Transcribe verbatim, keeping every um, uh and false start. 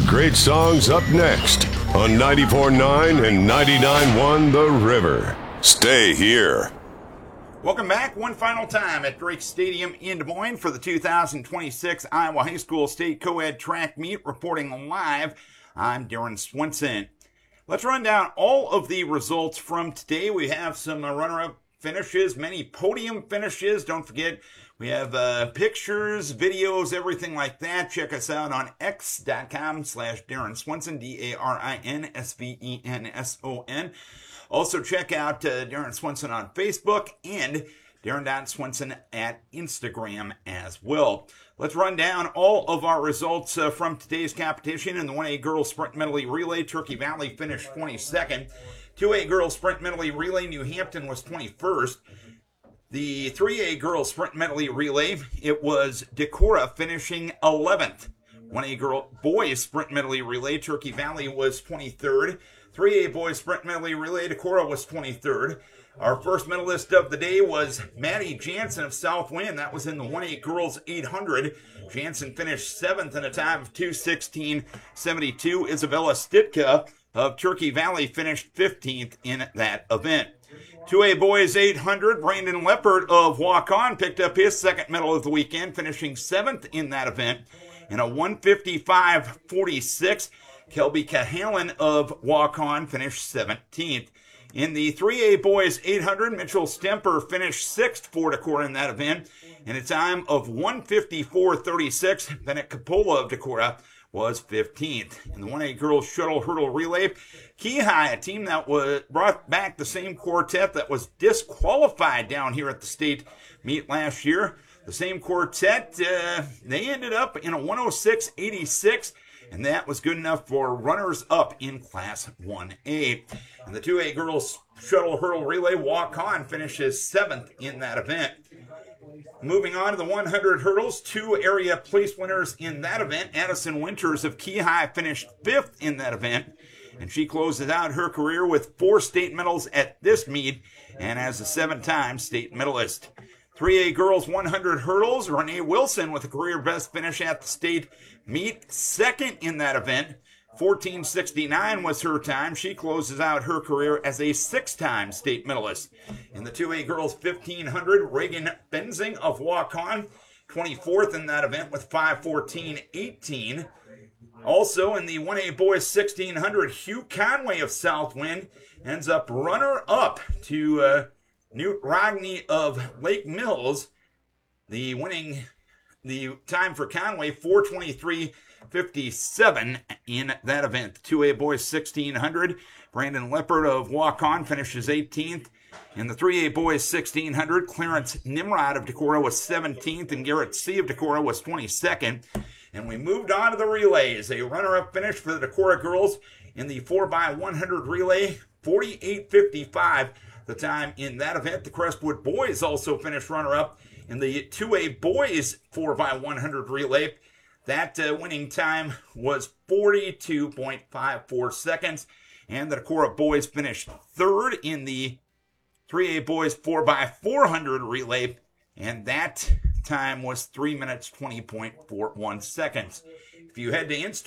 great songs up next on ninety-four point nine and ninety-nine point one The River. Stay here. Welcome back one final time at Drake Stadium in Des Moines for the two thousand twenty-six Iowa High School State Co-Ed Track Meet. Reporting live, I'm Darren Swenson. Let's run down all of the results from today. We have some uh, runner-up finishes, many podium finishes. Don't forget, we have uh, pictures, videos, everything like that. Check us out on x.com slash Darren Swenson, D A R I N S V E N S O N. Also check out uh, Darren Swenson on Facebook and Darren Swenson at Instagram as well. Let's run down all of our results uh, from today's competition. In the one A Girls Sprint Medley Relay, Turkey Valley finished twenty-second. two A Girls Sprint Medley Relay, New Hampton was twenty-first. The three A Girls Sprint Medley Relay, it was Decorah finishing eleventh. one A Girl Boys Sprint Medley Relay, Turkey Valley was twenty-third. three A Boys Sprint Medley Relay, Decorah was twenty-third. Our first medalist of the day was Maddie Jansen of Southwind. That was in the one A Girls eight hundred. Jansen finished seventh in a time of two sixteen seventy-two. Isabella Stitka of Turkey Valley finished fifteenth in that event. two A Boys eight hundred, Brandon Leopard of Walk-On picked up his second medal of the weekend, finishing seventh in that event in a one fifty-five forty-six. Kelby Cahalan of Walk-On finished seventeenth. In the three A Boys eight hundred, Mitchell Stemper finished sixth for Decorah in that event in a time of one fifty-four thirty-six. Bennett Capola of Decorah was fifteenth. In the one A Girls Shuttle Hurdle Relay, Keyhigh, a team that was brought back the same quartet that was disqualified down here at the state meet last year. The same quartet, uh, they ended up in a one oh six eighty-six, and that was good enough for runners-up in Class one A. And the two A Girls Shuttle Hurdle Relay, Walk-On finishes seventh in that event. Moving on to the one hundred hurdles, two area place winners in that event. Addison Winters of Keyhigh finished fifth in that event, and she closes out her career with four state medals at this meet and as a seven-time state medalist. three A Girls one hundred hurdles, Renee Wilson with a career best finish at the state meet, second in that event. fourteen sixty-nine was her time. She closes out her career as a six-time state medalist. In the two A Girls fifteen hundred, Reagan Benzing of Walk-On, twenty-fourth in that event with five fourteen eighteen. Also in the one A Boys sixteen hundred, Hugh Conway of Southwind ends up runner-up to uh, Newt Rogney of Lake Mills. The winning, the time for Conway, four twenty-three fifty-seven in that event. The two A Boys sixteen hundred, Brandon Leopard of Walk-On finishes eighteenth. In the three A Boys sixteen hundred, Clarence Nimrod of Decorah was seventeenth, and Garrett C. of Decorah was twenty-second. And we moved on to the relays. A runner-up finish for the Decorah girls in the four by one hundred relay, forty-eight fifty-five. The time in that event. The Crestwood boys also finished runner-up in the two A Boys four by one hundred relay. That uh, winning time was forty-two point five four seconds. And the Decorah boys finished third in the three A Boys four by four hundred relay. And that time was three minutes, twenty point four one seconds. If you head to Instagram,